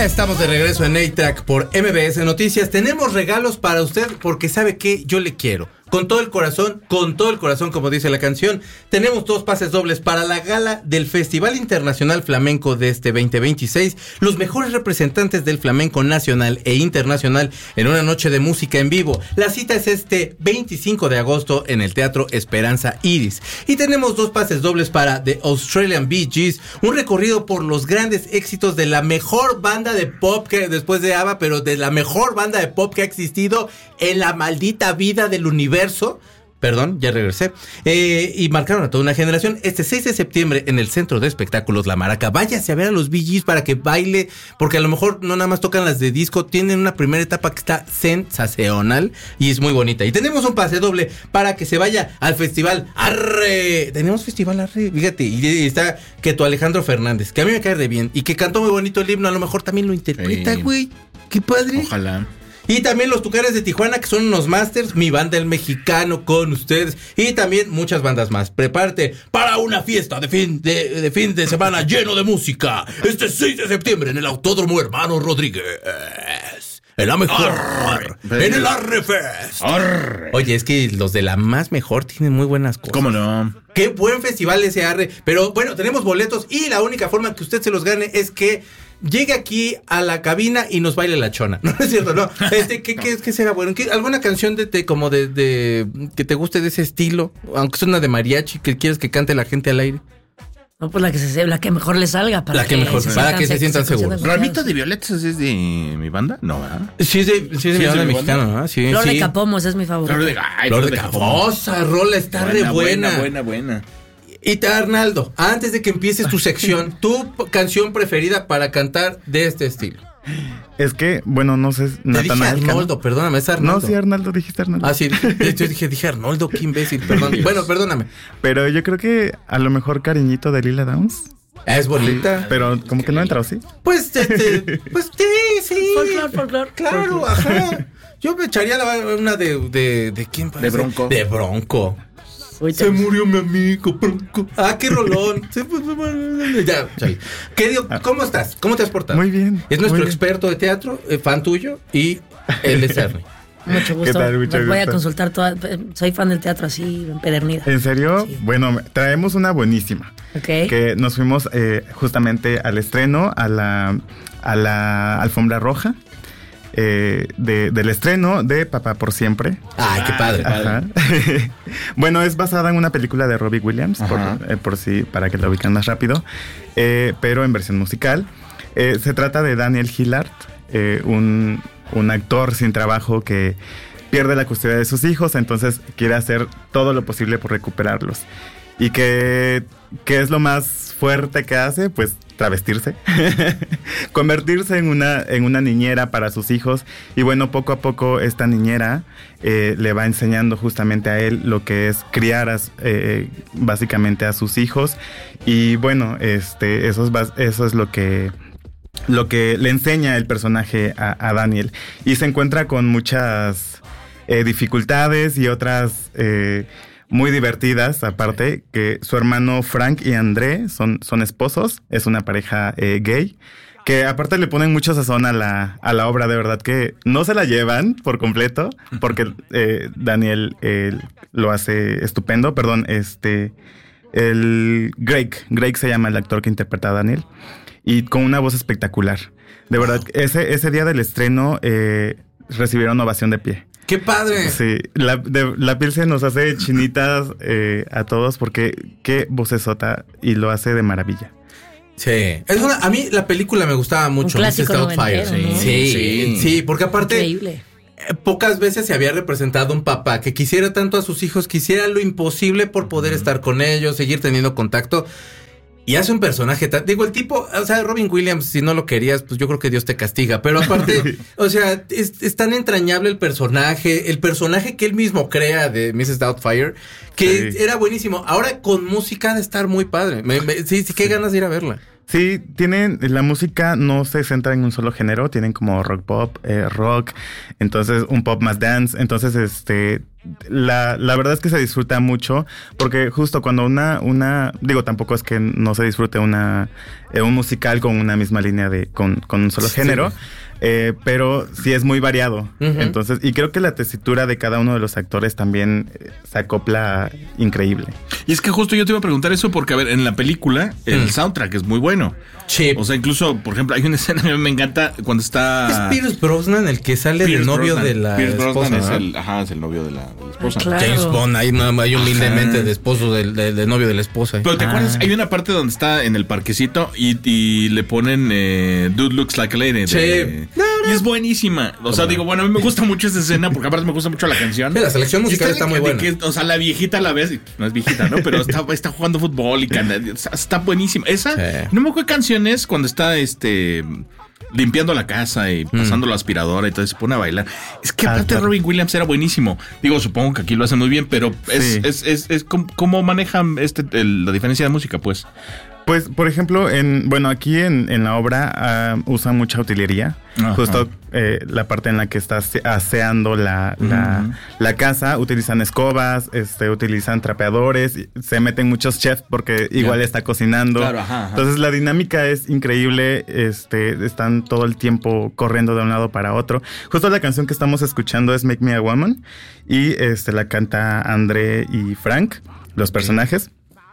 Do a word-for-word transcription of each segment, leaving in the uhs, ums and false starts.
Ya estamos de regreso en A-Track por M B S Noticias. Tenemos regalos para usted porque sabe que yo le quiero. Con todo el corazón, con todo el corazón, como dice la canción, tenemos dos pases dobles para la gala del Festival Internacional Flamenco de este veinte veintiséis. Los mejores representantes del flamenco nacional e internacional en una noche de música en vivo. La cita es este veinticinco de agosto en el Teatro Esperanza Iris. Y tenemos dos pases dobles para The Australian Bee Gees, un recorrido por los grandes éxitos de la mejor banda de pop que después de ABBA, pero de la mejor banda de pop que ha existido en la maldita vida del universo. Perdón, ya regresé. Eh, y marcaron a toda una generación. Este seis de septiembre en el Centro de Espectáculos La Maraca. Váyase a ver a los Bee Gees para que baile, porque a lo mejor no nada más tocan las de disco. Tienen una primera etapa que está sensacional y es muy bonita. Y tenemos un pase doble para que se vaya al festival Arre. Tenemos festival Arre, fíjate. Y está que tu Alejandro Fernández, que a mí me cae de bien y que cantó muy bonito el himno. A lo mejor también lo interpreta, güey. Qué padre. Ojalá. Y también los Tucanes de Tijuana, que son unos masters, mi banda El Mexicano con ustedes. Y también muchas bandas más. Prepárate para una fiesta de fin de, de fin de semana lleno de música. Este seis de septiembre en el Autódromo Hermano Rodríguez. En la mejor. Arre. En el Arre Fest. Arre. Oye, es que los de la más mejor tienen muy buenas cosas. ¿Cómo no? Qué buen festival ese Arre. Pero bueno, tenemos boletos y la única forma que usted se los gane es que llegue aquí a la cabina y nos baile la chona. No, no es cierto, no. Este, ¿qué, qué, qué será bueno? ¿Qué, ¿Alguna canción de, de como de, de que te guste de ese estilo? Aunque es una de mariachi, que quieres que cante la gente al aire. No, pues la que se la que mejor le salga para la que, que mejor, para sientan, que se sientan seguros. ¿Ramito de Violetas es de mi banda? No, ¿verdad? Sí, es de, sí, es de sí, mi banda mexicana, ¿no? Sí, Flor sí. de Capomos es mi favorita. Flor de, ay, Flor de Capomos. Esa rola está buena, re buena. Buena, buena, buena. Y te, Arnaldo, antes de que empieces tu sección, tu canción preferida para cantar de este estilo. Es que, bueno, no sé. Te dije Arnoldo, perdóname, es Arnoldo. No, sí, Arnaldo, dijiste Arnoldo. Ah, sí, yo dije, dije Arnoldo, qué imbécil, perdón. Bueno, perdóname. Pero yo creo que a lo mejor Cariñito de Lila Downs. Es bonita. Sí, pero como que no entra, ¿o sí? Pues, este, pues sí, sí. Folclor, folclor. Claro, folklore. Ajá. Yo me echaría la, una de, de, de ¿quién parece? De Bronco. De Bronco. Se murió mi amigo Bronco. Ah, qué rolón. Ya, chale. ¿Qué digo? ¿Cómo estás? ¿Cómo te has portado? Muy bien. Es nuestro bien. experto de teatro, eh, fan tuyo, y él es Ernie. Mucho gusto. ¿Qué tal? Mucho Los voy gusto. a consultar toda. Soy fan del teatro así, empedernida. ¿En serio? Sí. Bueno, traemos una buenísima. Ok. Que nos fuimos eh, justamente al estreno, a la, a la alfombra roja. Eh, de, del estreno de Papá por Siempre. Ay, qué padre. Ajá. Bueno, es basada en una película de Robbie Williams, por, eh, por si, para que la ubiquen más rápido, eh, pero en versión musical. Eh, se trata de Daniel Hillard, eh, un, un actor sin trabajo que pierde la custodia de sus hijos, entonces quiere hacer todo lo posible por recuperarlos. Y que, ¿qué es lo más fuerte que hace? Pues travestirse, convertirse en una, en una niñera para sus hijos. Y bueno, poco a poco esta niñera eh, le va enseñando justamente a él lo que es criar a, eh, básicamente a sus hijos. Y bueno, este, eso es, eso es lo que... lo que le enseña el personaje a, a Daniel. Y se encuentra con muchas eh, dificultades y otras eh, muy divertidas, aparte, que su hermano Frank y André son, son esposos, es una pareja eh, gay, que aparte le ponen mucho sazón a la, a la obra, de verdad que no se la llevan por completo, porque eh, Daniel eh, lo hace estupendo, perdón, este, el Greg, Greg se llama el actor que interpreta a Daniel, y con una voz espectacular. De verdad, wow. ese, ese día del estreno eh, recibieron ovación de pie. ¡Qué padre! Sí, la, de, la piel se nos hace chinitas eh, a todos porque qué vocesota y lo hace de maravilla. Sí, es una, a mí la película me gustaba mucho. Un clásico noventero, sí. ¿no? Sí, sí, sí, porque aparte increíble. Pocas veces se había representado un papá que quisiera tanto a sus hijos, quisiera lo imposible por poder uh-huh. estar con ellos, seguir teniendo contacto. Y hace un personaje tan... Digo, el tipo... O sea, Robin Williams, si no lo querías, pues yo creo que Dios te castiga. Pero aparte, o sea, es, es tan entrañable el personaje. El personaje que él mismo crea de missus Doubtfire, que sí. era buenísimo. Ahora con música de estar muy padre. Me, me, sí, sí, qué sí. ganas de ir a verla. Sí, tienen... La música no se centra en un solo género. Tienen como rock pop, eh, rock. Entonces, un pop más dance. Entonces, este... la, la verdad es que se disfruta mucho, porque justo cuando una, una digo, tampoco es que no se disfrute una eh, un musical con una misma línea de, con, con un solo Sí. género, eh, pero sí es muy variado. Ujú. Entonces, y creo que la tesitura de cada uno de los actores también eh, se acopla increíble. Y es que justo yo te iba a preguntar eso porque, a ver, en la película el Mm. soundtrack es muy bueno. Sí. O sea, incluso, por ejemplo, hay una escena que a mí me encanta cuando está... Es Pierce Brosnan el que sale Pierce de novio Brosnan. de la Pierce esposa, Brosnan es ¿verdad? el, ajá, es el novio de la, de la esposa. Ah, claro. James Bond, ahí, no, hay humildemente Ajá. de esposo del de, de novio de la esposa. Pero ¿te Ah. acuerdas? Hay una parte donde está en el parquecito y, y le ponen eh, Dude Looks Like a Lady. de- Sí. Y es buenísima. O sea, digo, bueno, a mí me gusta mucho esa escena porque aparte me gusta mucho la canción. Sí, la selección musical Y está de muy que- de buena. que, o sea, la viejita la ves, y no es viejita, ¿no? Pero está, está jugando fútbol y canta, o sea, está buenísima. Esa, Sí. no me acuerdo qué canción es cuando está este limpiando la casa y pasando Mm. la aspiradora y todo, se pone a bailar. Es que Ah, aparte claro. Robin Williams era buenísimo. Digo, supongo que aquí lo hacen muy bien, pero es, Sí. es, es, es cómo, cómo manejan este el- la diferencia de música, pues. Pues, por ejemplo, en bueno, aquí en, en la obra ah, usan mucha utilería. Ajá. Justo eh, la parte en la que está ase- aseando la, la, Ujú. la casa, utilizan escobas, este, utilizan trapeadores, y se meten muchos chefs porque igual Ya. está cocinando. Claro, ajá, ajá. Entonces la dinámica es increíble, este, están todo el tiempo corriendo de un lado para otro. Justo la canción que estamos escuchando es Make Me a Woman y este, la canta André y Frank, los personajes.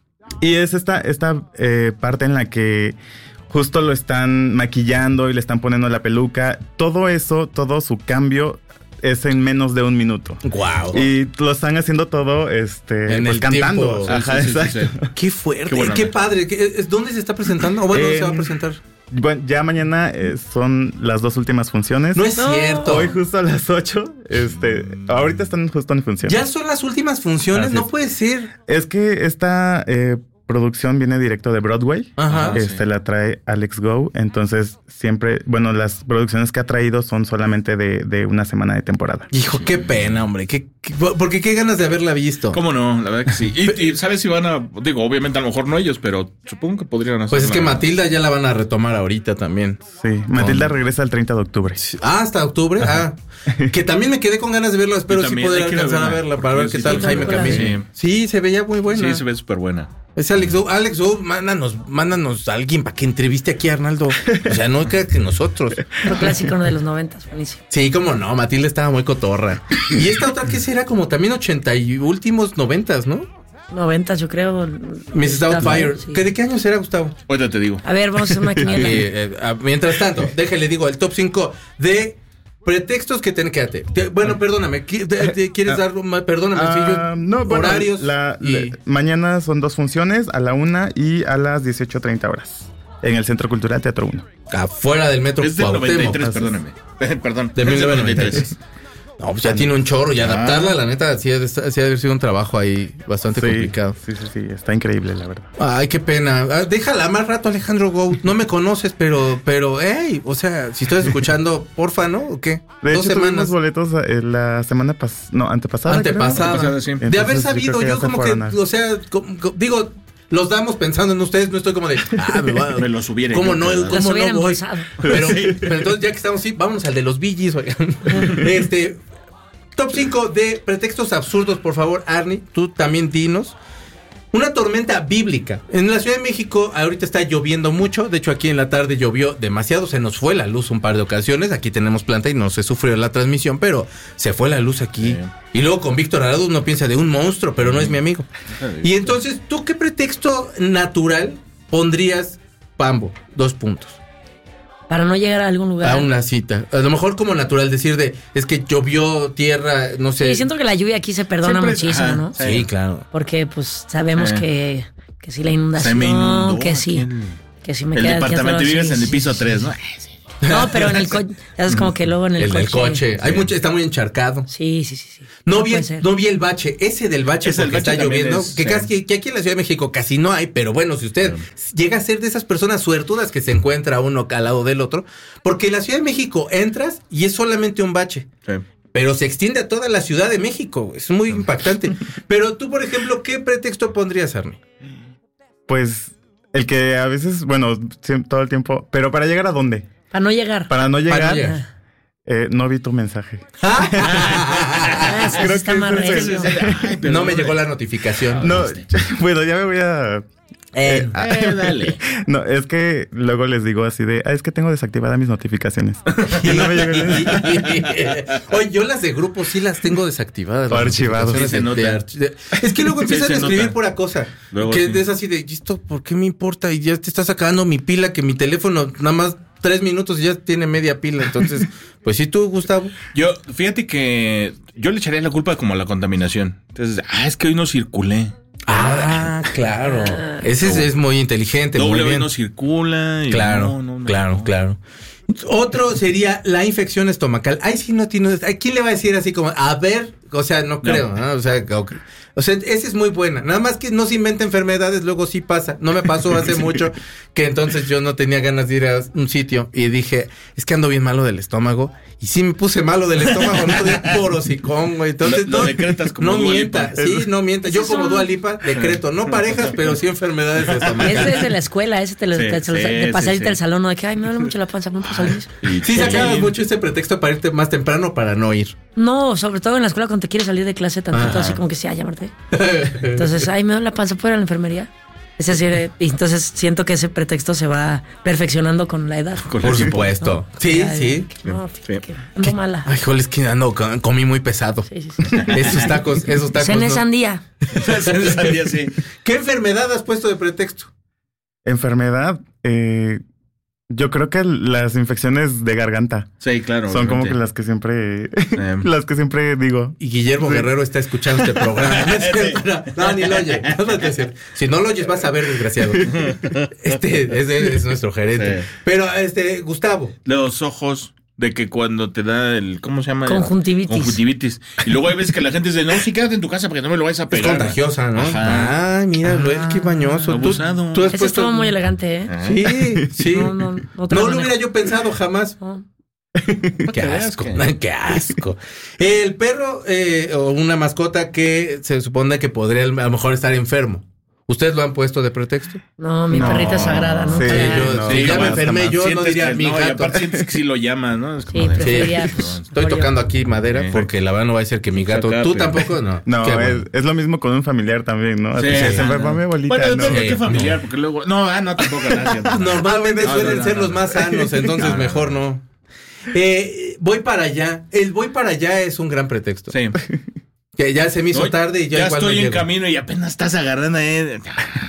Y es esta, esta eh, parte en la que justo lo están maquillando y le están poniendo la peluca. Todo eso, todo su cambio es en menos de un minuto. Wow. Y lo están haciendo todo este, En pues, el cantando. tiempo. Ajá, Sí, sí, sí, exacto. sí. Qué fuerte, Qué qué, buena onda. padre. ¿Qué- es- ¿Dónde se está presentando? ¿O bueno, dónde se va a En- presentar? Bueno, ya mañana eh, son las dos últimas funciones. No es No. cierto. Hoy justo a las ocho. Este, ahorita están justo en función. Ya son las últimas funciones, Así no es. puede ser. Es que esta eh, producción viene directo de Broadway. Ajá. Este sí. la trae Alex Go. Entonces, siempre, bueno, las producciones que ha traído son solamente de, de una semana de temporada. Hijo, qué pena, hombre. Qué, qué- porque qué ganas de haberla visto. ¿Cómo no? La verdad que sí. Y, y ¿sabes si van a...? Digo, obviamente a lo mejor no ellos, pero supongo que podrían hacer. Pues es que Matilda ya la van a retomar ahorita también. Sí, Matilda regresa el treinta de octubre. Ah, hasta octubre. Ah, que también me quedé con ganas de verla. Espero Yo sí también, poder hay que ir a alcanzar a verla, verla porque para ver yo qué sí tal sí Jaime tengo Camil. Sí. Sí, se veía muy buena. Sí, se ve súper buena. Es Alex O. Alex O, mándanos, mándanos a alguien para que entreviste aquí a Arnaldo. O sea, no creas que nosotros. Otro clásico de los noventas, buenísimo. Sí, cómo no, Matilda estaba muy cotorra. Y esta otra que será como también ochenta y últimos noventas, ¿no? Noventas, yo creo. missus Doubtfire. Sí. ¿Qué, ¿De qué año será, Gustavo? Ahorita te digo. A ver, vamos a hacer una Eh, quiniela. eh, ah, mientras tanto, déjale, digo, el top cinco de pretextos que ten, quédate. Te- bueno, perdóname, ¿qui- te- te ¿quieres dar un ma- perdóname, sí, yo- Ah, no, bueno, horarios? la- y- la- mañana son dos funciones, a la una y a las dieciocho treinta horas. En el Centro Cultural Teatro uno. afuera del metro Es del Cuauhtémoc. noventa y tres, Así es. perdóname. Perdón. De es mil del novecientos noventa y tres. No, pues ya tiene un chorro y adaptarla, la neta, sí ha de, sí ha de haber sido un trabajo ahí bastante Sí, complicado. sí, sí, sí, está increíble, la verdad. Ay, qué pena. Ah, déjala más rato, Alejandro Go. No me conoces, pero, pero, hey, o sea, si estás escuchando, porfa, ¿no? ¿O qué? De Dos hecho, tuvimos semanas. boletos eh, la semana pasada, no, antepasada. Antepasada. Antepasada, sí. De Entonces, haber yo sabido, creo que yo, ya se como que, fueron a- o sea, como- como- digo, los damos pensando en ustedes, no estoy como de, ah, me, va, Me los hubiera ¿Cómo yo, no? ¿verdad? ¿Cómo Los no hubieran voy? embolsado. Pero, pero entonces, ya que estamos así, vámonos al de los Billys, oigan. Este, top cinco de pretextos absurdos, por favor, Arnie, tú también dinos. Una tormenta bíblica. En la Ciudad de México ahorita está lloviendo mucho. De hecho, aquí en la tarde llovió demasiado. Se nos fue la luz un par de ocasiones. Aquí tenemos planta y no se sufrió la transmisión, pero se fue la luz aquí. Sí. Y luego con Víctor Arado uno piensa de un monstruo, pero no es mi amigo. Y entonces, ¿tú qué pretexto natural pondrías, Pambo? Dos puntos. Para no llegar a algún lugar. A una cita. A lo mejor como natural decir de, es que llovió tierra, no sé. Sí, siento que la lluvia aquí se perdona Siempre- muchísimo, ajá, ¿no? sí. Sí, claro. Porque pues sabemos Eh. que, que si la Se inundación, me inundó que aquí sí, el- que si me El queda aquí departamento atrás, vives sí, en el sí, piso sí, tres, sí. ¿no? No, pero en el coche, es como que luego en el, El coche. del coche. Hay mucho, está muy encharcado. Sí, sí, sí, sí. No vi, puede el, ser. no vi el bache, ese del bache Ese del porque bache está también lloviendo, es, que, sí. casi, que aquí en la Ciudad de México casi no hay, pero bueno, si usted llega a ser de esas personas suertudas que se encuentra uno al lado del otro, porque en la Ciudad de México entras y es solamente un bache. Sí. Pero se extiende a toda la Ciudad de México. Es muy impactante. Pero tú, por ejemplo, ¿qué pretexto pondrías, Arnie? Pues el que a veces, bueno, siem- todo el tiempo, pero para llegar a dónde? Para no llegar. Para no llegar, Para no llegar. Eh, no vi tu mensaje. Ah, eso Creo está que más ese es recio. Ay, pero No me llegó la notificación. No, bueno, ya me voy a... Eh, ah, Eh, dale. No, es que luego les digo así de, ah, es que tengo desactivadas mis notificaciones. Y no me llegan. Oye, yo las de grupo sí las tengo desactivadas. O las archivadas. notificaciones Se de nota. archi- de- Es que luego Sí, empiezan se a escribir nota. pura cosa. Luego que sí. es así de, ¿y esto por qué me importa? Y ya te está sacando mi pila, que mi teléfono nada más tres minutos y ya tiene media pila. Entonces, pues sí, tú, Gustavo. Yo, fíjate que yo le echaría la culpa como a la contaminación. Entonces, ah, es que hoy no circulé. Ah, claro. Ese es, es muy inteligente. muy Doble hoy bien. no circula. Y Claro, no, no, no, claro, no. claro. Otro sería la infección estomacal. Ahí sí no tiene. ¿A quién le va a decir así como, a ver? O sea, no creo, ¿no? O sea, o, o sea, esa es muy buena. Nada más que no se inventa enfermedades, luego sí pasa. No me pasó hace mucho que entonces yo no tenía ganas de ir a un sitio y dije, es que ando bien malo del estómago. Y sí me puse malo del estómago, no de por hocicón, güey. Entonces, Lo- lo no, decretas como no Dua mienta, Lipa. sí, no mienta. Yo Esos como son- Dua Lipa decreto, no parejas, pero sí enfermedades estomacales. Ese es de la escuela, ese te lo, Sí, te- te- sí, de sí, pasar irte sí. al salón, ¿no? De que, ay, me duele mucho la panza, no puedo salir. Y- Sí sacabas mucho ese pretexto para irte más temprano para no ir. No, sobre todo en la escuela cuando te quieres salir de clase tantito, Ajá. así como que sí, ah, llamarte. Entonces, ay, me duele la panza, ¿puedo ir a la enfermería? Es decir, y entonces siento que ese pretexto se va perfeccionando con la edad. Con Por el tiempo. supuesto. Sí, Ya, sí. No, fíjate Sí. que ando mala. Ay, joder, es que ando, comí muy pesado. Sí, sí, sí. Esos tacos, esos tacos. Cené no. sandía. Ese día sí. ¿Qué enfermedad has puesto de pretexto? Enfermedad, eh, yo creo que las infecciones de garganta Sí, claro. son como obviamente. que las que siempre, Eh. las que siempre digo. Y Guillermo Sí. Guerrero está escuchando este programa. No, no, ni lo oye. No, no te hace- si no lo oyes, vas a ver, desgraciado. Este es, es nuestro gerente. Sí. Pero, este, Gustavo. Los ojos de que cuando te da el, ¿cómo se llama? Conjuntivitis. Conjuntivitis. Y luego hay veces que la gente dice, no, sí, quédate en tu casa porque no me lo vais a Es pegar. contagiosa, ¿no? Ajá. Ay, mira, Luis, qué bañoso. Tú, abusado. tú has Ese puesto... estuvo muy elegante, ¿eh? Ajá. Sí, sí. No, no, No, otra lo manejo. hubiera yo pensado jamás. No. Qué te veas asco, que- qué asco. El perro eh, o una mascota que se supone que podría a lo mejor estar enfermo. ¿Ustedes lo han puesto de pretexto? No, mi No. perrita es sagrada, ¿no? Sí, Para- yo- no, sí, ya me jamás, enfermé jamás. yo, no Sientes diría que- mi no, y gato. aparte sientes que sí lo llamas, ¿no? Es como Sí, de- preferiría, Sí. pues, Estoy mejor tocando yo. aquí madera Sí. porque la verdad no va a ser que mi gato... Acá, ¿Tú pero- tampoco? No. No, Qué es, bueno. es lo mismo con un familiar también, ¿no? Así Sí, que se ajá, enferma mi abuelita. Bueno, no. depende de Sí, qué familiar, porque luego. No, ah, no, tampoco, gracias. no. Normalmente No, suelen no, no, ser no, los no. más sanos, entonces No, no, mejor no. Eh, voy para allá. El voy para allá es un gran pretexto. Sí. Que ya se me hizo Oye, tarde y ya, ya igual estoy no en llego. camino y apenas estás agarrando ahí.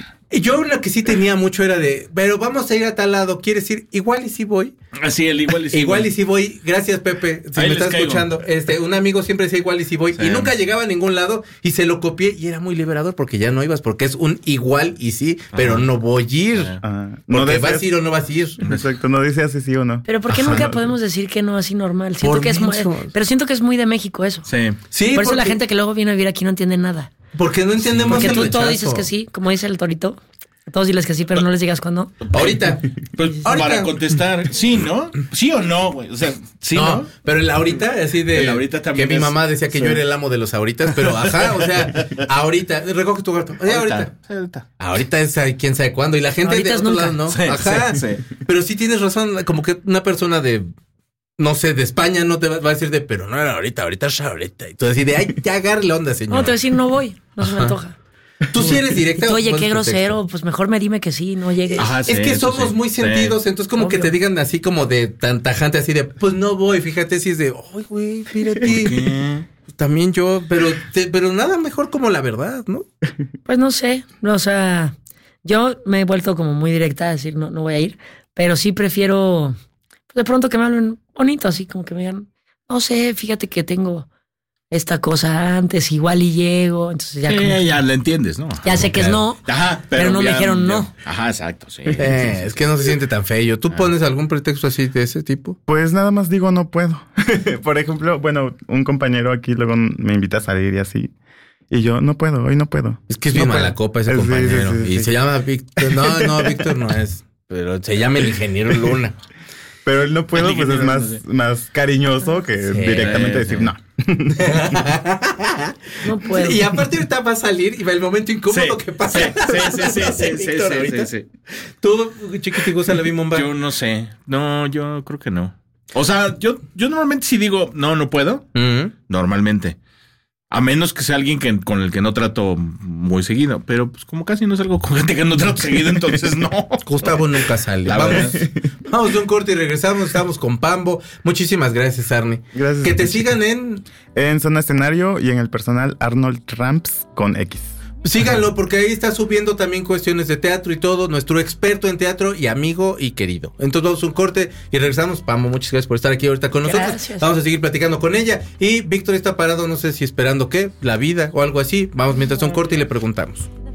Y yo lo que sí tenía mucho era de, pero vamos a ir a tal lado, ¿quieres ir? Igual y sí voy. Así, el igual y sí. igual güey. y sí voy. Gracias, Pepe, si Ahí me les estás caigo. escuchando. Este, un amigo siempre decía igual y sí voy. Sí. Y nunca llegaba a ningún lado y se lo copié y era muy liberador porque ya no ibas, porque es un igual y sí, pero no voy a ir. Ajá. Ah, Porque deseas- vas a ir o no vas a ir. Exacto, no dice así sí o no. Pero ¿por qué nunca podemos decir que no así normal? Siento Por que es muy, mensos. pero siento que es muy de México eso. Sí. Sí, Por eso la porque- gente que luego viene a vivir aquí no entiende nada. Porque no entendemos Porque el tú todo rechazo. dices que sí, como dice el torito. Todos diles que sí, pero no les digas cuándo. Ahorita. Pues Ahorita. para contestar, sí, ¿no? Sí o no, güey. O sea, sí, ¿no? no, pero el ahorita, así de. El ahorita también Que mi es- mamá decía que sí. yo era el amo de los ahoritas, pero ajá, o sea, ahorita. Recoge tu gato. Oye, ahorita. Sí, ahorita. Ahorita es ahí, quién sabe cuándo. Y la gente Ahorita de es otro nunca. lado, ¿no? Sí, Ajá. sí, sí. Pero sí tienes razón, como que una persona de. No sé, de España no te va va a decir de, pero no era ahorita, ahorita es ahorita. Y tú así de, ay, ya agarre la onda, señor. No, te voy a decir no voy, no se me antoja. Tú sí eres directa. o Oye, pones qué pretexto? grosero, pues mejor me dime que sí, no llegues. Ajá, sí, Es que eso somos sí. muy Sí. sentidos, entonces como que Obvio. te digan así como de tan tajante, así de, pues no voy, fíjate si es de, ay, güey, fíjate. ¿Qué? También yo, pero, te- pero nada mejor como la verdad, ¿no? Pues no sé, no, o sea, yo me he vuelto como muy directa a decir no, no voy a ir, pero sí prefiero pues de pronto que me hablen bonito, así como que me digan, no sé, fíjate que tengo esta cosa antes, igual y llego, entonces ya Sí, como, ya lo entiendes, ¿no? ya sé que es no, Ajá, pero no me ya- dijeron ya- no. Ajá, exacto, sí. Eh, es que no se siente tan feo. ¿Tú pones algún pretexto así de ese tipo? Pues nada más digo no puedo. Por ejemplo, bueno, un compañero aquí luego me invita a salir y así. Y yo no puedo, hoy no puedo. Es que es No bien puedo. mala copa ese Sí, compañero. sí, sí, y sí. se llama Víctor. No, no, Víctor no es. Pero se llama el ingeniero Luna. Pero el no puedo, El pues es ingeniero, más, no sé. más cariñoso que Sí, directamente sí. decir no. no puedo. Y aparte ahorita va a salir y va el momento incómodo Sí, que pasa. sí, sí, sí, sí, sí, sí, Víctor, sí, ahorita. sí, sí. Tú, chiquitigusa la bimomba. Yo no sé. No, yo creo que no. O sea, yo, yo normalmente sí digo, no, no puedo. Uh-huh. Normalmente. A menos que sea alguien que, con el que no trato muy seguido. Pero pues como casi no salgo con gente que no trato seguido, entonces no. Gustavo nunca sale. La Vamos, verdad. vamos de un corte y regresamos. Estamos con Pambo. Muchísimas gracias, Arnie. Gracias. Que te sigan en... En Zona Escenario y en el personal Arnold Ramps con X. Síganlo porque ahí está subiendo también cuestiones de teatro y todo. Nuestro experto en teatro y amigo y querido. Entonces vamos a un corte y regresamos. Pamo, muchas gracias por estar aquí ahorita con nosotros. Gracias. Vamos a seguir platicando con ella. Y Víctor está parado, no sé si esperando qué, la vida o algo así. Vamos mientras un corte y le preguntamos.